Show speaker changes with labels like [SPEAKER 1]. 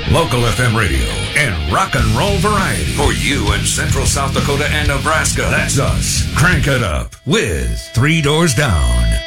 [SPEAKER 1] Local FM radio and rock and roll variety for you in Central South Dakota and Nebraska. That's us. Crank it up with Three Doors Down.